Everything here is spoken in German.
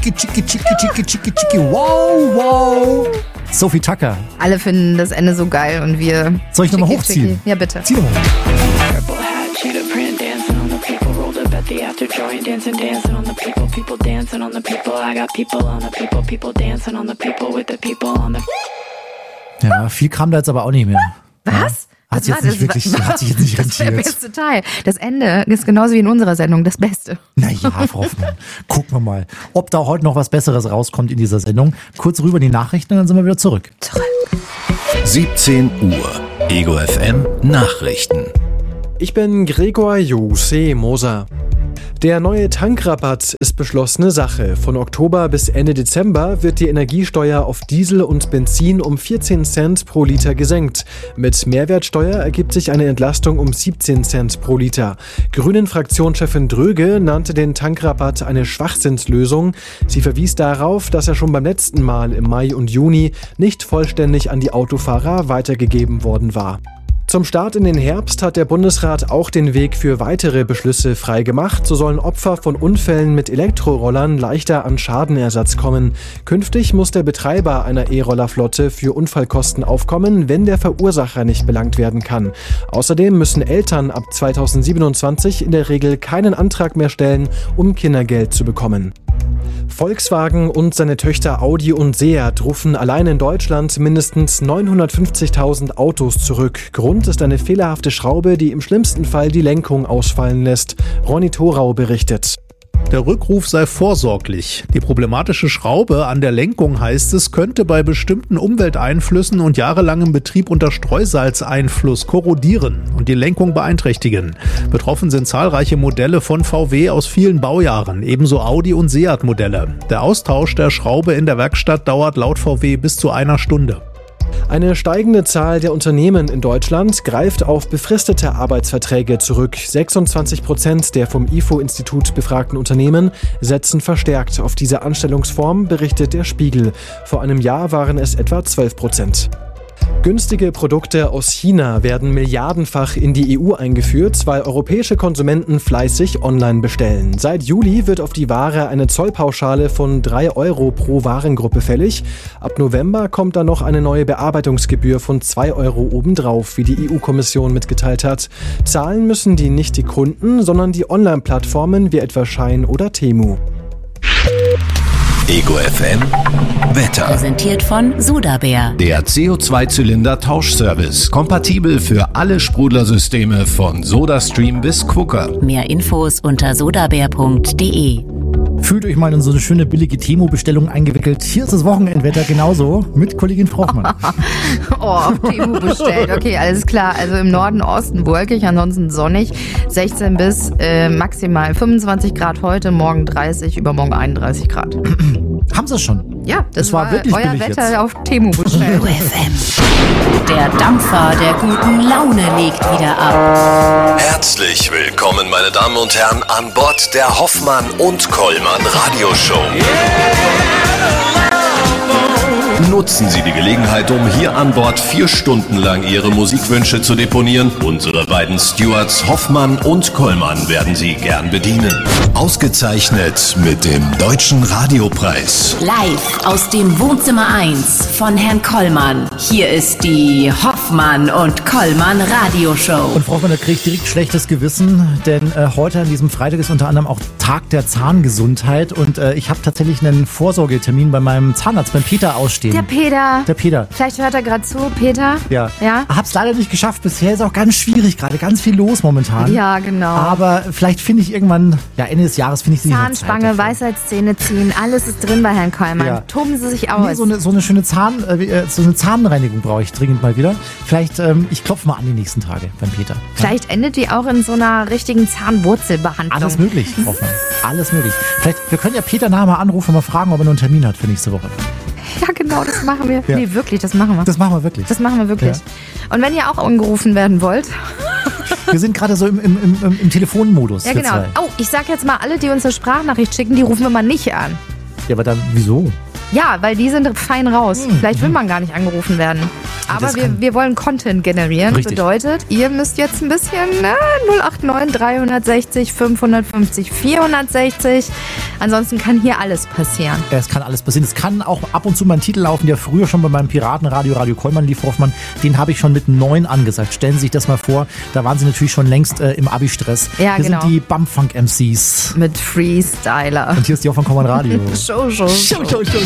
Chiki, chiki, chiki, chiki, chiki, chiki. Wow, wow. Sophie Tucker. Alle finden das Ende so geil und wir... Soll ich nochmal hochziehen? Chiki. Ja, bitte. Zieh doch mal. The after joint dancing on the people dancing on the people. I got people on the people dancing on the people with the people on the. Ja, viel kam da jetzt aber auch nicht mehr. Was? Hat sich jetzt nicht rentiert. Das war der beste Teil. Das Ende ist genauso wie in unserer Sendung das Beste. Naja, Frau Hoffmann, gucken wir mal, ob da heute noch was Besseres rauskommt in dieser Sendung. Kurz rüber die Nachrichten und dann sind wir wieder zurück. 17 Uhr. Ego FM Nachrichten. Ich bin Gregor Jose Moser. Der neue Tankrabatt ist beschlossene Sache. Von Oktober bis Ende Dezember wird die Energiesteuer auf Diesel und Benzin um 14 Cent pro Liter gesenkt. Mit Mehrwertsteuer ergibt sich eine Entlastung um 17 Cent pro Liter. Grünen-Fraktionschefin Dröge nannte den Tankrabatt eine Schwachsinnslösung. Sie verwies darauf, dass er schon beim letzten Mal im Mai und Juni nicht vollständig an die Autofahrer weitergegeben worden war. Zum Start in den Herbst hat der Bundesrat auch den Weg für weitere Beschlüsse freigemacht. So sollen Opfer von Unfällen mit Elektrorollern leichter an Schadenersatz kommen. Künftig muss der Betreiber einer E-Rollerflotte für Unfallkosten aufkommen, wenn der Verursacher nicht belangt werden kann. Außerdem müssen Eltern ab 2027 in der Regel keinen Antrag mehr stellen, um Kindergeld zu bekommen. Volkswagen und seine Töchter Audi und Seat rufen allein in Deutschland mindestens 950.000 Autos zurück. Grund ist eine fehlerhafte Schraube, die im schlimmsten Fall die Lenkung ausfallen lässt. Ronny Thorau berichtet. Der Rückruf sei vorsorglich. Die problematische Schraube an der Lenkung, heißt es, könnte bei bestimmten Umwelteinflüssen und jahrelangem Betrieb unter Streusalzeinfluss korrodieren und die Lenkung beeinträchtigen. Betroffen sind zahlreiche Modelle von VW aus vielen Baujahren, ebenso Audi- und Seat-Modelle. Der Austausch der Schraube in der Werkstatt dauert laut VW bis zu 1 Stunde. Eine steigende Zahl der Unternehmen in Deutschland greift auf befristete Arbeitsverträge zurück. 26% der vom IFO-Institut befragten Unternehmen setzen verstärkt auf diese Anstellungsform, berichtet der Spiegel. Vor einem Jahr waren es etwa 12%. Günstige Produkte aus China werden milliardenfach in die EU eingeführt, weil europäische Konsumenten fleißig online bestellen. Seit Juli wird auf die Ware eine Zollpauschale von 3 € pro Warengruppe fällig. Ab November kommt dann noch eine neue Bearbeitungsgebühr von 2 € obendrauf, wie die EU-Kommission mitgeteilt hat. Zahlen müssen nicht die Kunden, sondern die Online-Plattformen wie etwa Shein oder Temu. Ego FM Wetter. Präsentiert von Sudabär. Der CO2-Zylinder-Tauschservice. Kompatibel für alle Sprudlersysteme von SodaStream bis Quooker. Mehr Infos unter sodabär.de. Fühlt euch mal in so eine schöne billige Temu-Bestellung eingewickelt. Hier ist das Wochenendwetter genauso mit Kollegin Frau Hoffmann. Auf Temu bestellt. Okay, alles klar. Also im Norden, Osten wolkig, ansonsten sonnig. 16 bis maximal 25 Grad heute, morgen 30, übermorgen 31 Grad. Haben Sie es schon? Ja, das war wirklich euer billig Wetter jetzt. auf Temu bestellt. UFM. Der Dampfer der guten Laune legt wieder ab. Herzlich willkommen, meine Damen und Herren, an Bord der Hoffmann und Kollmann Radioshow. Nutzen Sie die Gelegenheit, um hier an Bord 4 Stunden lang Ihre Musikwünsche zu deponieren. Unsere beiden Stewards Hoffmann und Kollmann werden Sie gern bedienen. Ausgezeichnet mit dem Deutschen Radiopreis. Live aus dem Wohnzimmer 1 von Herrn Kollmann. Hier ist die Hoffmann und Kollmann Radioshow. Und Frau Hoffmann, da kriege ich direkt schlechtes Gewissen, denn heute an diesem Freitag ist unter anderem auch Tag der Zahngesundheit und ich habe tatsächlich einen Vorsorgetermin bei meinem Zahnarzt, beim Peter, ausstehen. Der Peter. Vielleicht hört er gerade zu, Peter. Ja. Ja? Hab's leider nicht geschafft. Bisher ist auch ganz schwierig gerade. Ganz viel los momentan. Ja, genau. Aber vielleicht finde ich irgendwann, Ende des Jahres finde ich sie Zahnspange, Weisheitszähne ziehen, alles ist drin bei Herrn Kollmann. Ja. Toben Sie sich aus. Nee, so eine schöne so eine Zahnreinigung brauche ich dringend mal wieder. Vielleicht, ich klopfe mal an die nächsten Tage beim Peter. Vielleicht endet die auch in so einer richtigen Zahnwurzelbehandlung. Alles möglich, Frau Hoffmann. Alles möglich. Vielleicht, wir können ja Peter nachher mal anrufen und mal fragen, ob er noch einen Termin hat für nächste Woche. Ja, genau, das machen wir. Ja. Nee, wirklich, das machen wir. Das machen wir wirklich. Ja. Und wenn ihr auch angerufen werden wollt. Wir sind gerade so im Telefonmodus. Ja, genau. Oh, ich sag jetzt mal, alle, die uns eine Sprachnachricht schicken, die rufen wir mal nicht an. Ja, aber dann, wieso? Ja, weil die sind fein raus. Vielleicht will man gar nicht angerufen werden. Aber wir wollen Content generieren. Richtig. Bedeutet, ihr müsst jetzt ein bisschen 089 360 550 460. Ansonsten kann hier alles passieren. Es kann alles passieren. Es kann auch ab und zu mal ein Titel laufen, der früher schon bei meinem Piratenradio, Radio Kollmann lief, Hoffmann. Den habe ich schon mit 9 angesagt. Stellen Sie sich das mal vor. Da waren Sie natürlich schon längst im Abi-Stress. Ja, Hier genau. sind die Bumpfunk-MCs. Mit Freestyler. Und hier ist die Hoffmann Kollmann Radio. Show. Show.